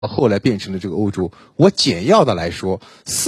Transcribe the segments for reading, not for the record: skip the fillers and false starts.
后来变成了这个欧洲。我简要的来说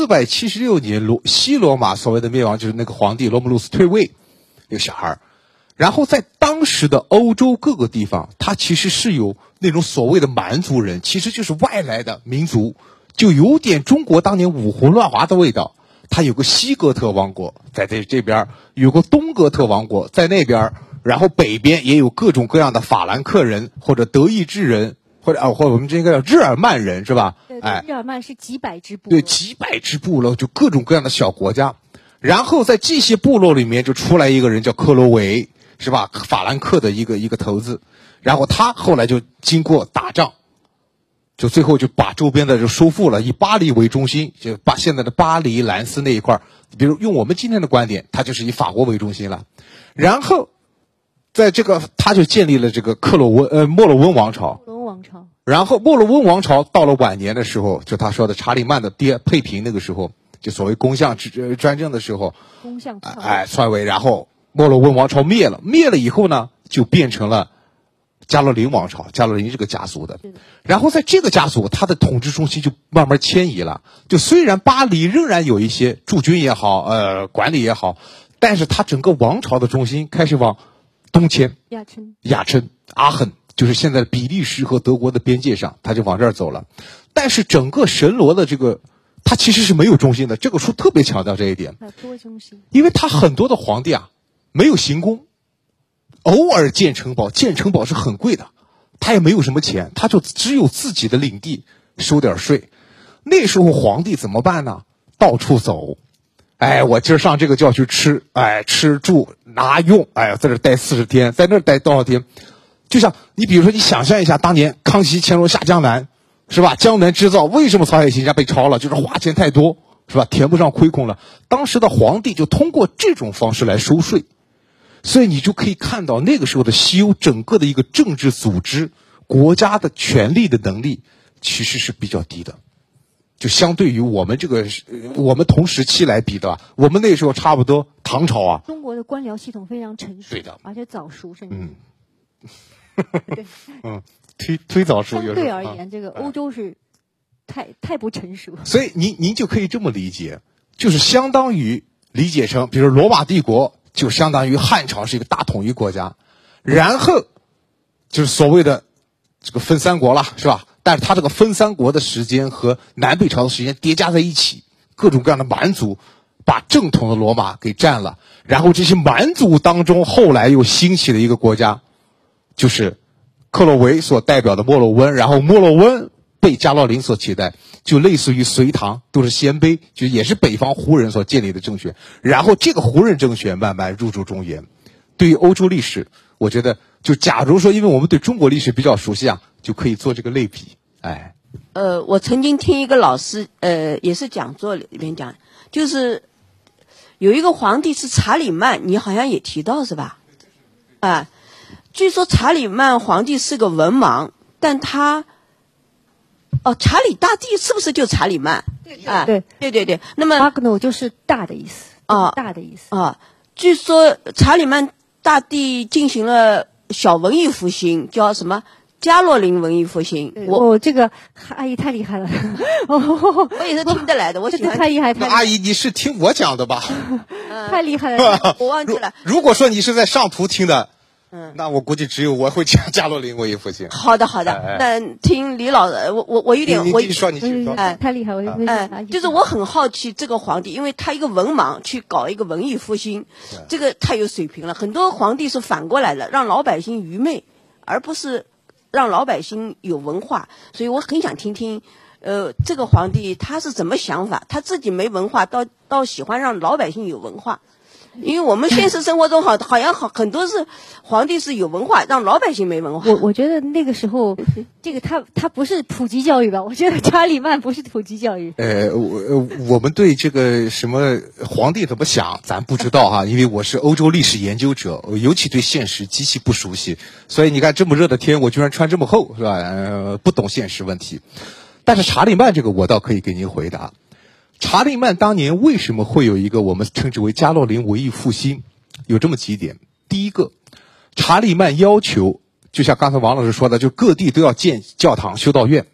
，476年西罗马所谓的灭亡，就是那个皇帝罗姆路斯退位，一个小孩。然后在当时的欧洲各个地方，它其实是有那种所谓的蛮族人，其实就是外来的民族，就有点中国当年五胡乱华的味道。它有个西哥特王国在这边，有个东哥特王国在那边，然后北边也有各种各样的法兰克人或者德意志人。或者我们这应该叫日耳曼人是吧？ 对，日耳曼是几百支部落。 对，几百支部落，就各种各样的小国家。然后在这些部落里面就出来一个人叫克罗维，是吧？法兰克的一个头子。然后他后来就经过打仗，就最后就把周边的就收复了，以巴黎为中心，就把现在的巴黎、兰斯那一块，比如用我们今天的观点，他就是以法国为中心了。然后在这个他就建立了这个莫洛温王朝。然后莫洛温王朝到了晚年的时候，就他说的查理曼的爹佩平那个时候，就所谓公相专政的时候，篡位，然后莫洛温王朝灭了以后呢，就变成了加洛林王朝，加洛林这个家族的。然后在这个家族，他的统治中心就慢慢迁移了。就虽然巴黎仍然有一些驻军也好，管理也好，但是他整个王朝的中心开始往东迁，亚琛、阿痕。就是现在比利时和德国的边界上，他就往这儿走了。但是整个神罗的这个，他其实是没有中心的。这个书特别强调这一点， 多中心。 因为他很多的皇帝啊，没有行宫，偶尔建城堡，建城堡是很贵的，他也没有什么钱，他就只有自己的领地收点税。那时候皇帝怎么办呢？到处走，我今儿上这个就要去吃，吃住拿用，在这待40天，在那儿待多少天？就像你比如说，你想象一下，当年康熙、乾隆下江南，是吧？江南织造为什么曹雪芹家被抄了？就是花钱太多，是吧？填不上亏空了。当时的皇帝就通过这种方式来收税，所以你就可以看到那个时候的西欧整个的一个政治组织、国家的权力的能力其实是比较低的。就相对于我们我们同时期来比的，我们那时候差不多唐朝啊。 中国的官僚系统非常成熟， 对的， 而且早熟，甚至对，忒早熟。 相对而言，这个欧洲是太不成熟。 所以您就可以这么理解，就是相当于理解成，比如罗马帝国就相当于汉朝是一个大统一国家，然后就是所谓的这个分三国了，是吧？但是它这个分三国的时间和南北朝的时间叠加在一起，各种各样的蛮族把正统的罗马给占了，然后这些蛮族当中后来又兴起了一个国家。就是克洛维所代表的莫洛温，然后莫洛温被加洛林所取代，就类似于隋唐，都是鲜卑，就也是北方胡人所建立的政权。然后这个胡人政权慢慢入驻中原。对于欧洲历史，我觉得就假如说，因为我们对中国历史比较熟悉啊，就可以做这个类比。 我曾经听一个老师，也是讲座里面讲，就是有一个皇帝是查理曼，你好像也提到是吧？据说查理曼皇帝是个文盲，但他，查理大帝是不是就查理曼？对。那么 Magno 就是大的意思，大的意思。 据说查理曼大帝进行了小文艺复兴，叫什么？加洛林文艺复兴。 这个阿姨太厉害了， 我也是听得来的，我喜欢。 太厉害！ 阿姨，你是听我讲的吧？ 太厉害了， 我忘记了。 如果说你是在上图听的。那我估计只有我会讲加洛林文艺复兴。 好的。那听李老师，我有点， 你继续说。 太厉害， 就是我很好奇这个皇帝，因为他一个文盲去搞一个文艺复兴，这个太有水平了。很多皇帝是反过来的，让老百姓愚昧，而不是让老百姓有文化。所以我很想听听，这个皇帝他是怎么想法？他自己没文化，到喜欢让老百姓有文化。因为我们现实生活中好像很多是皇帝是有文化，让老百姓没文化。 我觉得那个时候，这个他不是普及教育吧？我觉得查理曼不是普及教育。 我们对这个什么皇帝怎么想，咱不知道哈，因为我是欧洲历史研究者，尤其对现实极其不熟悉，所以你看这么热的天，我居然穿这么厚，是吧？不懂现实问题。但是查理曼这个我倒可以给您回答。查理曼当年为什么会有一个我们称之为加洛林文艺复兴？有这么几点。第一个，查理曼要求，就像刚才王老师说的，就各地都要建教堂、修道院。